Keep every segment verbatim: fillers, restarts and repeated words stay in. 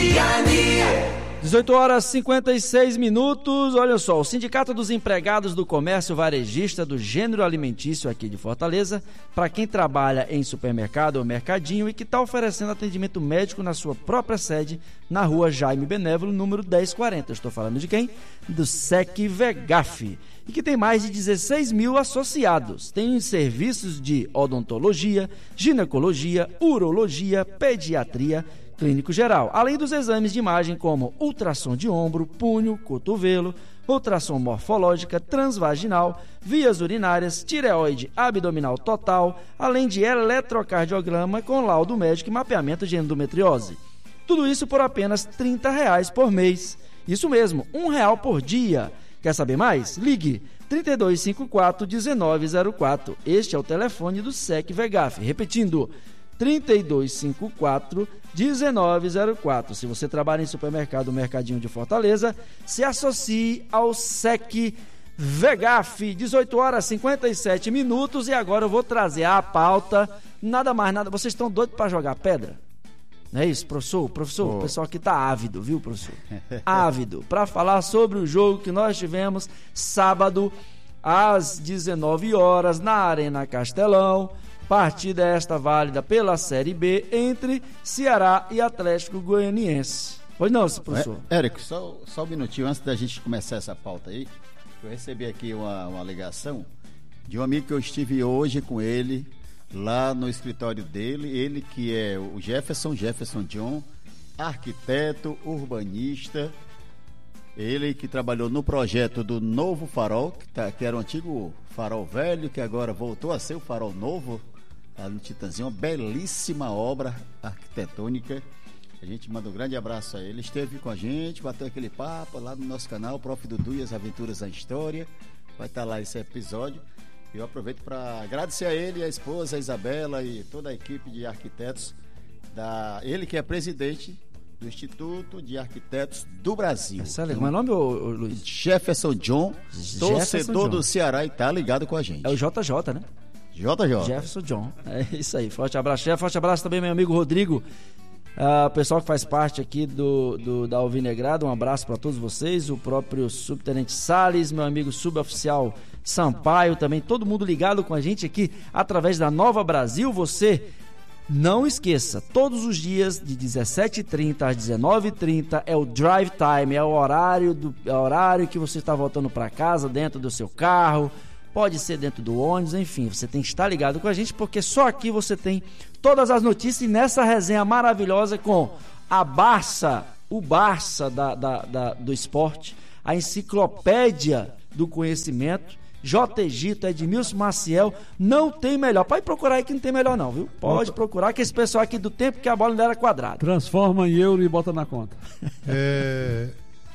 dezoito horas e cinquenta e seis minutos. Olha só, o Sindicato dos Empregados do Comércio Varejista do Gênero Alimentício aqui de Fortaleza, para quem trabalha em supermercado ou mercadinho e que está oferecendo atendimento médico na sua própria sede, na rua Jaime Benévolo, número dez quarenta. Estou falando de quem? Do S E C VEGAF. E que tem mais de dezesseis mil associados. Tem serviços de odontologia, ginecologia, urologia, pediatria, clínico geral, além dos exames de imagem como ultrassom de ombro, punho, cotovelo, ultrassom morfológica, transvaginal, vias urinárias, tireoide abdominal total, além de eletrocardiograma com laudo médico e mapeamento de endometriose. Tudo isso por apenas trinta reais por mês. Isso mesmo, um real por dia. Quer saber mais? Ligue trinta e dois cinquenta e quatro, dezenove zero quatro. Este é o telefone do S E C VEGAF. Repetindo, trinta e dois cinquenta e quatro, dezenove zero quatro. Se você trabalha em supermercado, mercadinho de Fortaleza, se associe ao S E C VEGAF. dezoito horas e cinquenta e sete minutos. E agora eu vou trazer a pauta. Nada mais, nada. Vocês estão doidos para jogar pedra? Não é isso, professor? Professor, oh. O pessoal aqui tá ávido, viu, professor? Ávido, para falar sobre o jogo que nós tivemos sábado às dezenove horas na Arena Castelão. Partida esta válida pela Série B entre Ceará e Atlético Goianiense. Pois não, professor? É, Érico, só, só um minutinho antes da gente começar essa pauta aí. Eu recebi aqui uma, uma ligação de um amigo que eu estive hoje com ele lá no escritório dele, ele que é o Jefferson, Jefferson John, arquiteto, urbanista, ele que trabalhou no projeto do Novo Farol, que, tá, que era o antigo Farol Velho, que agora voltou a ser o Farol Novo, lá no Titanzinho, uma belíssima obra arquitetônica. A gente manda um grande abraço a ele, esteve com a gente, bateu aquele papo lá no nosso canal, Prof Dudu e as Aventuras da História, vai estar lá esse episódio. Eu aproveito para agradecer a ele, a esposa, a Isabela e toda a equipe de arquitetos, da, ele que é presidente do Instituto de Arquitetos do Brasil. Excelente. Então, nome, ô, ô, Luiz? Jefferson John, Jefferson torcedor John. Do Ceará e tá ligado com a gente. É o J J, né? J J. Jefferson John. É isso aí. Forte abraço, chefe. Forte abraço também, meu amigo Rodrigo. O uh, pessoal que faz parte aqui do, do, da Alvinegrada, um abraço para todos vocês, o próprio subtenente Salles, meu amigo suboficial Sampaio, também todo mundo ligado com a gente aqui através da Nova Brasil. Você não esqueça, todos os dias de dezessete e trinta às dezenove e trinta é o drive time, é o horário, do, é o horário que você está voltando para casa dentro do seu carro, pode ser dentro do ônibus, enfim, você tem que estar ligado com a gente, porque só aqui você tem todas as notícias e nessa resenha maravilhosa com a Barça, o Barça da, da, da, do esporte, a enciclopédia do conhecimento, J. Egito, Edmilson Maciel, não tem melhor. Pode procurar aí que não tem melhor não, viu? Pode procurar, que esse pessoal aqui do tempo que a bola ainda era quadrada. Transforma em euro e bota na conta. É,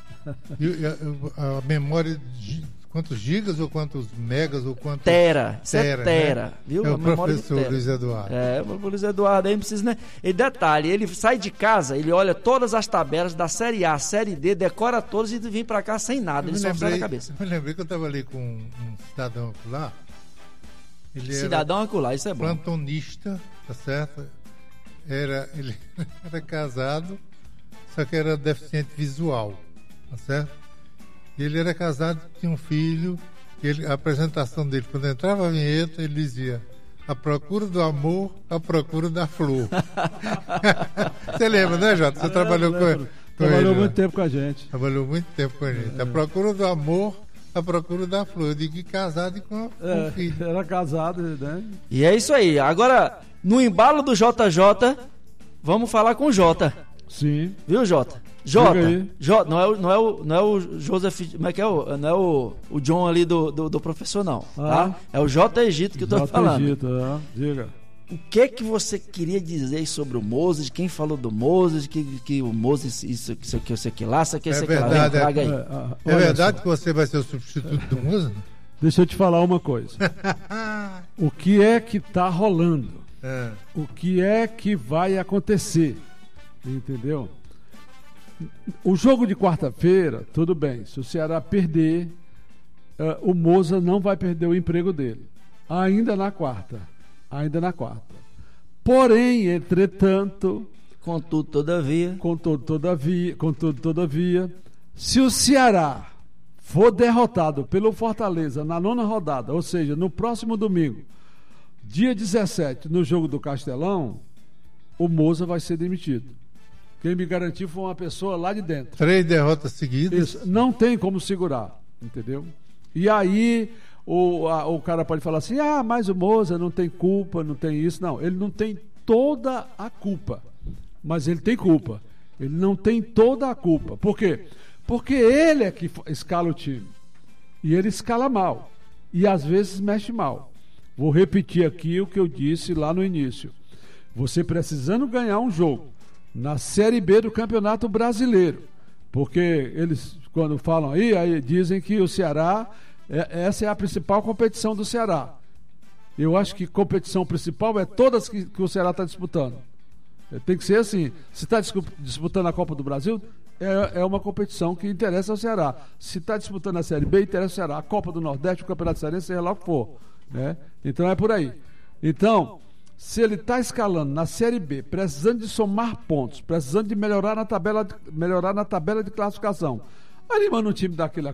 a, a memória de quantos gigas ou quantos megas ou quantos... Tera, isso tera, é tera, né? viu? É a o professor Luiz Eduardo. É, o Luiz Eduardo aí não precisa, né? E detalhe, ele sai de casa, ele olha todas as tabelas da Série A, Série D, decora todas e vem pra cá sem nada, eu ele só lembrei, na cabeça. Eu me lembrei que eu tava ali com um cidadão lá. Ele cidadão era acolá, isso é bom. Plantonista, tá certo? Era, ele era casado, só que era deficiente visual, tá certo? Ele era casado, tinha um filho, e ele, a apresentação dele, quando entrava a vinheta, ele dizia: a procura do amor, a procura da flor. Você lembra, né, Jota? Você ah, trabalhou com, com Trabalhou ele, muito né? tempo com a gente. Trabalhou muito tempo com a gente. É. A procura do amor, a procura da flor. Eu digo que casado e com, com é, um filho. Era casado, né? E é isso aí. Agora, no embalo do J J, vamos falar com o Jota. Sim. Viu, Jota? Jota, Jota, não é o, não é o, não é o Joseph, como é que é o, não é o, o John ali do, do, do professor não, ah. tá? É o J Egito que eu tô J. falando. Egito, é. Diga. O que que você queria dizer sobre o Moses? Quem falou do Moses? Que, que o Moses, isso, isso aqui, isso aqui lá, isso aqui, isso aqui lá. Verdade, Vem, é, traga aí. É, é verdade só. Que você vai ser o substituto do Moses? Deixa eu te falar uma coisa. O que é que tá rolando? É. O que é que vai acontecer? Entendeu? O jogo de quarta-feira, tudo bem. Se o Ceará perder, uh, o Moza não vai perder o emprego dele. Ainda na quarta. Ainda na quarta. Porém, entretanto, Contudo, todavia. Contudo, todavia, contudo, todavia, se o Ceará for derrotado pelo Fortaleza na nona rodada, ou seja, no próximo domingo, dia dezessete, no jogo do Castelão, o Moza vai ser demitido. Quem me garantiu foi uma pessoa lá de dentro. Três derrotas seguidas. Isso, não tem como segurar, entendeu? E aí o, a, o cara pode falar assim, ah, mas o Moza não tem culpa, não tem isso. Não, ele não tem toda a culpa, mas ele tem culpa. Ele não tem toda a culpa. Por quê? Porque ele é que escala o time. E ele escala mal. E às vezes mexe mal. Vou repetir aqui o que eu disse lá no início. Você precisando ganhar um jogo na Série B do Campeonato Brasileiro, porque eles, quando falam aí, aí dizem que o Ceará, é, essa é a principal competição do Ceará. Eu acho que competição principal é todas que, que o Ceará está disputando. Tem que ser assim. Se está disputando a Copa do Brasil, é, é uma competição que interessa ao Ceará. Se está disputando a Série B, interessa ao Ceará. A Copa do Nordeste, o Campeonato Cearense, seja lá o que for, né? Então é por aí. Então, se ele está escalando na Série B, precisando de somar pontos, precisando de melhorar na tabela de, melhorar na tabela de classificação, aí ele manda um time daquele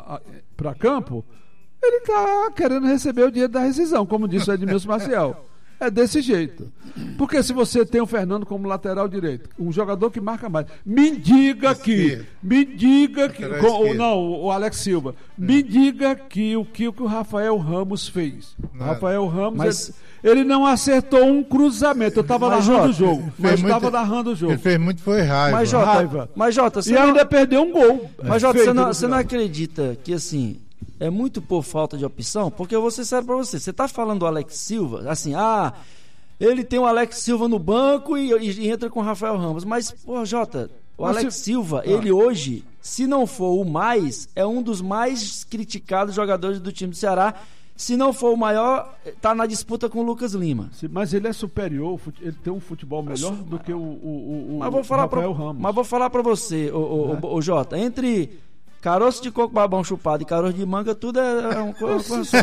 para campo, ele está querendo receber o dinheiro da rescisão, como disse o Edmilson Maciel. É desse jeito. Porque se você tem o Fernando como lateral direito, um jogador que marca mais, me diga que, me diga que, com, não, o Alex Silva, me diga que o que o Rafael Ramos fez. O Rafael Ramos, mas, ele, ele não acertou um cruzamento. Eu estava narrando o jogo, mas estava narrando o jogo. Ele fez muito, foi raiva. Mas, Jota, raiva. Mas, Jota, e não... ainda perdeu um gol. Mas, Jota, você não, você não acredita que, assim, é muito por falta de opção? Porque eu vou ser sério pra você. Você tá falando do Alex Silva, assim, ah, ele tem o Alex Silva no banco e, e, e entra com o Rafael Ramos. Mas, pô, Jota, o mas Alex se... Silva, ah. ele hoje, se não for o mais, é um dos mais criticados jogadores do time do Ceará. Se não for o maior, tá na disputa com o Lucas Lima. Mas ele é superior, ele tem um futebol melhor mas, do que o, o, o, mas vou falar Rafael pra, Ramos. Mas vou falar pra você, o, o, é. o, o Jota, entre caroço de coco babão chupado e caroço de manga, tudo é um coisa só.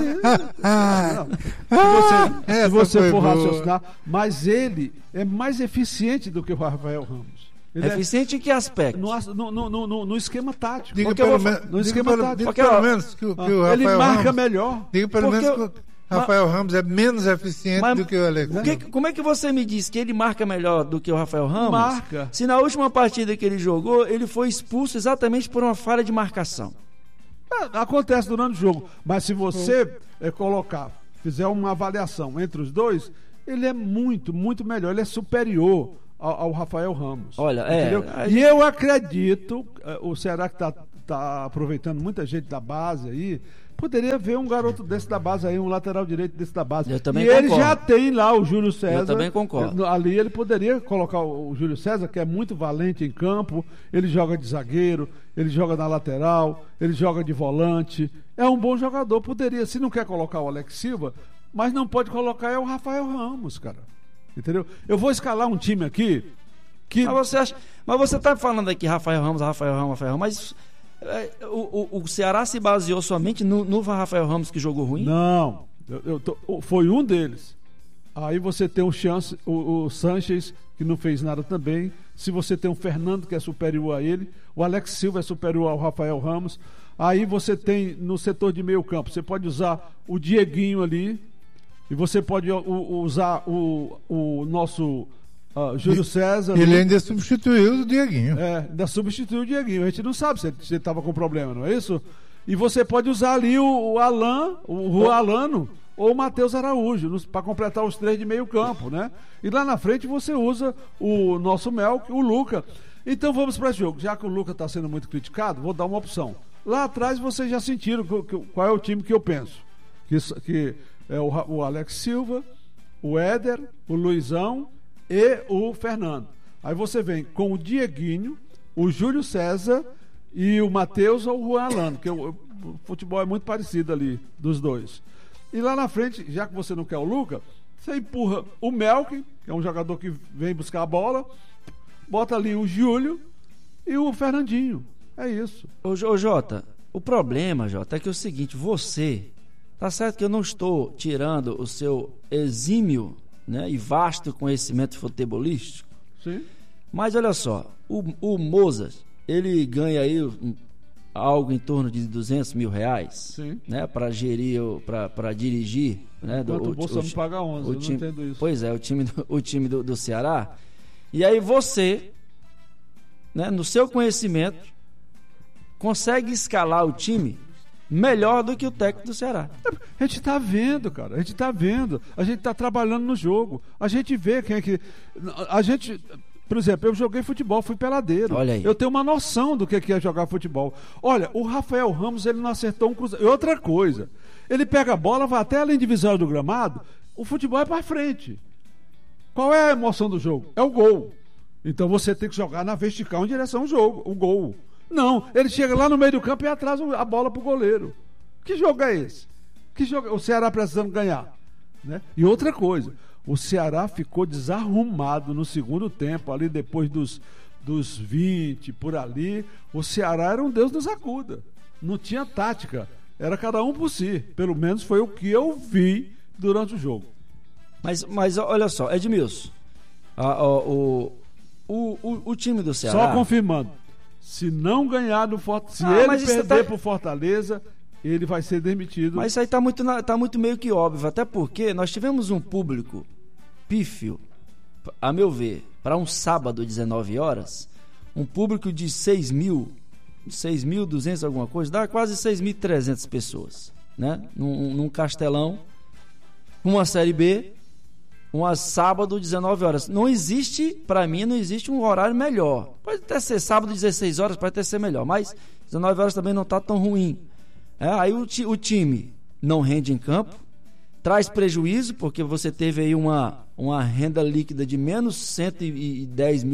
Se você, se você for raciocinar, mas ele é mais eficiente do que o Rafael Ramos. Ele eficiente é, em que aspecto? No, no, no, no, no esquema tático. Diga pelo, vou, me, no esquema pelo, tático. diga porque, pelo ó, menos que, que ah, o Rafael ele marca Ramos, melhor. Diga pelo menos que o Rafael mas, Ramos é menos eficiente mas, do que o Alex. Que, como é que você me diz que ele marca melhor do que o Rafael Ramos? Marca. Se na última partida que ele jogou, ele foi expulso exatamente por uma falha de marcação. Acontece durante o jogo. Mas se você é, colocar, fizer uma avaliação entre os dois, ele é muito, muito melhor. Ele é superior ao, ao Rafael Ramos. Olha, entendeu? é... E eu acredito, o Ceará que está tá aproveitando muita gente da base aí, poderia ver um garoto desse da base aí, um lateral direito desse da base. Eu também e concordo. ele já tem lá o Júlio César. Eu também concordo. Ali ele poderia colocar o Júlio César, que é muito valente em campo. Ele joga de zagueiro, ele joga na lateral, ele joga de volante. É um bom jogador. Poderia, se não quer colocar o Alex Silva, mas não pode colocar é o Rafael Ramos, cara. Entendeu? Eu vou escalar um time aqui que... Mas você acha... Mas você tá falando aqui Rafael Ramos, Rafael Ramos, Rafael Ramos, mas... O, o, o Ceará se baseou somente no, no Rafael Ramos que jogou ruim? Não, eu, eu tô, foi um deles. Aí você tem o, chance, o, o Sanches, que não fez nada também. Se você tem o Fernando, que é superior a ele, o Alex Silva é superior ao Rafael Ramos. Aí você tem no setor de meio campo, você pode usar o Dieguinho ali, e você pode o, usar o, o nosso... Uh, Júlio César. Ele ainda substituiu o Dieguinho. É, ainda substituiu o Dieguinho. A gente não sabe se ele estava com problema, não é isso? E você pode usar ali o, o Alan, o Juan Alano ou o Matheus Araújo para completar os três de meio campo, né? E lá na frente você usa o nosso Melk, o Luca. Então vamos para esse jogo. Já que o Luca está sendo muito criticado, vou dar uma opção. Lá atrás vocês já sentiram que, que, qual é o time que eu penso. Que, que é o, o Alex Silva, o Éder, o Luizão e o Fernando. Aí você vem com o Dieguinho, o Júlio César e o Matheus ou o Juan Alano, que o, o futebol é muito parecido ali dos dois. E lá na frente, já que você não quer o Luca, você empurra o Melk, que é um jogador que vem buscar a bola, bota ali o Júlio e o Fernandinho. É isso. Ô, ô Jota, o problema, Jota, é que é o seguinte, você, tá certo que eu não estou tirando o seu exímio, né, e vasto conhecimento futebolístico. Sim. Mas olha só, o, o Mozart, ele ganha aí um, algo em torno de duzentos mil reais, Sim. né, para gerir, para dirigir, né, enquanto do, o Bolsa o, me paga onze, o eu time, não entendo isso. Pois é, o time do, o time do, do Ceará. E aí você, né, no seu conhecimento, consegue escalar o time melhor do que o técnico do Ceará. A gente tá vendo, cara. A gente tá vendo. A gente tá trabalhando no jogo. A gente vê quem é que... A gente... Por exemplo, eu joguei futebol, fui peladeiro. Olha aí. Eu tenho uma noção do que é jogar futebol. Olha, o Rafael Ramos, ele não acertou um cruzamento. E outra coisa, ele pega a bola, vai até além divisória do gramado, o futebol é pra frente. Qual é a emoção do jogo? É o gol. Então você tem que jogar na vertical em direção ao jogo, o gol. Não, ele chega lá no meio do campo e atrasa a bola pro goleiro. Que jogo é esse? Que jogo? O Ceará precisando ganhar, né? E outra coisa, o Ceará ficou desarrumado no segundo tempo, ali depois dos, dos vinte, por ali. O Ceará era um Deus nos acuda. Não tinha tática. Era cada um por si. Pelo menos foi o que eu vi durante o jogo. Mas, mas olha só, Edmilson, a, a, o, o, o, o time do Ceará... Só confirmando. Se não ganhar do Fortaleza, se ah, ele perder tá... pro Fortaleza, ele vai ser demitido. Mas isso aí tá muito, tá muito meio que óbvio, até porque nós tivemos um público pífio, a meu ver, para um sábado, dezenove horas, um público de seis mil, seis mil e duzentos alguma coisa, dá quase seis mil e trezentas pessoas, né? Num, num Castelão, uma Série B, um sábado, dezenove horas. Não existe, para mim, não existe um horário melhor. Pode até ser sábado, dezesseis horas, pode até ser melhor, mas dezenove horas também não está tão ruim. É, aí o, o time não rende em campo, traz prejuízo, porque você teve aí uma, uma renda líquida de menos cento e dez mil